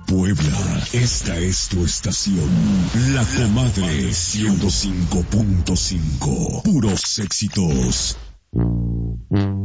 Puebla, esta es tu estación. La Comadre 105.5. Puros éxitos.